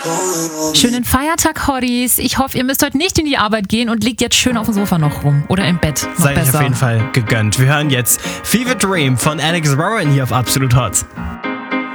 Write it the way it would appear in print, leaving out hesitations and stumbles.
Schönen Feiertag, Horris. Ich hoffe, ihr müsst heute nicht in die Arbeit gehen und liegt jetzt schön auf dem Sofa noch rum. Oder im Bett. Noch Seid euch besser. auf jeden Fall gegönnt. Wir hören jetzt Fever Dream von Alex Warren hier auf Absolut Hot.